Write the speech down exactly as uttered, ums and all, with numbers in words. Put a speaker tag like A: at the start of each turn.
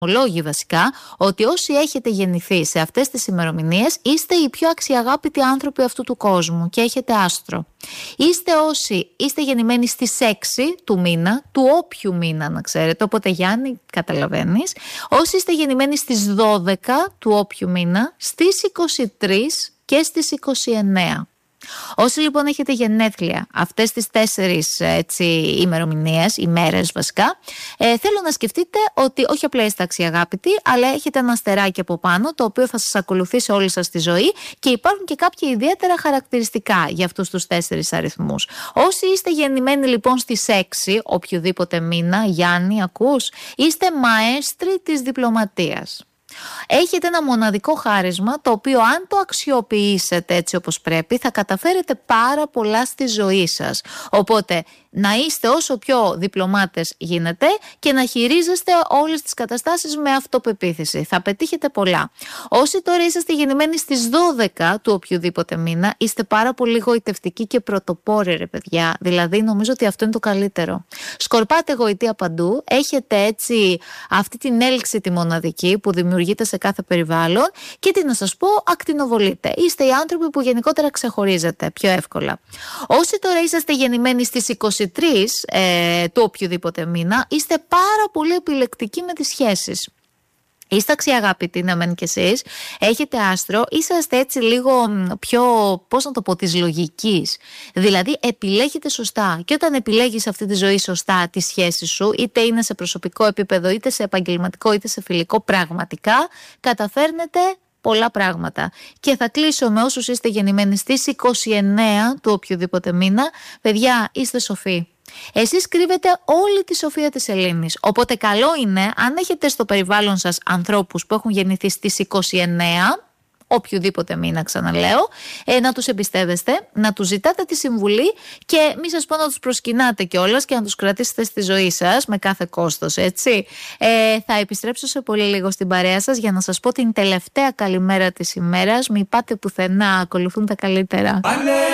A: Λόγοι βασικά ότι όσοι έχετε γεννηθεί σε αυτές τις ημερομηνίες είστε οι πιο αξιαγάπητοι άνθρωποι αυτού του κόσμου και έχετε άστρο. Είστε όσοι είστε γεννημένοι στις έξι του μήνα, του όποιου μήνα να ξέρετε, οπότε Γιάννη καταλαβαίνεις. Όσοι είστε γεννημένοι στις δώδεκα του όποιου μήνα, στις είκοσι τρεις και στις είκοσι εννέα. Όσοι λοιπόν έχετε γενέθλια αυτές τις τέσσερις έτσι, ημερομηνίες, ημέρες βασικά, ε, θέλω να σκεφτείτε ότι όχι απλά είστε αξιαγάπητοι, αλλά έχετε ένα αστεράκι από πάνω, το οποίο θα σας ακολουθήσει όλη σας τη ζωή και υπάρχουν και κάποια ιδιαίτερα χαρακτηριστικά για αυτούς τους τέσσερις αριθμούς. Όσοι είστε γεννημένοι λοιπόν στις έξι, οποιοδήποτε μήνα, Γιάννη, ακούς, είστε μαέστροι της διπλωματίας. Έχετε ένα μοναδικό χάρισμα το οποίο αν το αξιοποιήσετε έτσι όπως πρέπει θα καταφέρετε πάρα πολλά στη ζωή σας. Οπότε να είστε όσο πιο διπλωμάτες γίνεται και να χειρίζεστε όλες τις καταστάσεις με αυτοπεποίθηση. Θα πετύχετε πολλά. Όσοι τώρα είσαστε γεννημένοι στις δώδεκα του οποιοδήποτε μήνα, είστε πάρα πολύ γοητευτικοί και πρωτοπόροι ρε παιδιά. Δηλαδή νομίζω ότι αυτό είναι το καλύτερο. Σκορπάτε γοητεία παντού, έχετε έτσι αυτή την έλξη τη μοναδική που δημιουργείται σε κάθε περιβάλλον και τι να σας πω, ακτινοβολείτε. Είστε οι άνθρωποι που γενικότερα ξεχωρίζετε πιο εύκολα. Όσοι τώρα είσαστε γεννημένοι στις είκοσι τρεις ε, του οποιοδήποτε μήνα, είστε πάρα πολύ επιλεκτικοί με τις σχέσεις. Είστε αξιαγάπητοι, να μεν κι εσείς, έχετε άστρο, είσαστε έτσι λίγο πιο, πώς να το πω, της λογικής. Δηλαδή επιλέγετε σωστά και όταν επιλέγεις αυτή τη ζωή σωστά τη σχέση σου, είτε είναι σε προσωπικό επίπεδο, είτε σε επαγγελματικό, είτε σε φιλικό, πραγματικά καταφέρνετε πολλά πράγματα. Και θα κλείσω με όσους είστε γεννημένοι στις είκοσι εννέα του οποιοδήποτε μήνα, παιδιά, είστε σοφοί. Εσείς κρύβετε όλη τη σοφία της Ελλήνης. Οπότε καλό είναι, αν έχετε στο περιβάλλον σας ανθρώπους που έχουν γεννηθεί στις είκοσι εννέα, οποιοδήποτε μήνα ξαναλέω, ε, να τους εμπιστεύεστε, να τους ζητάτε τη συμβουλή και μη σας πω να τους προσκυνάτε κιόλας και να τους κρατήσετε στη ζωή σας με κάθε κόστος, έτσι. Ε, θα επιστρέψω σε πολύ λίγο στην παρέα σας για να σας πω την τελευταία καλημέρα της ημέρας. Μην πάτε πουθενά, ακολουθούν τα καλύτερα.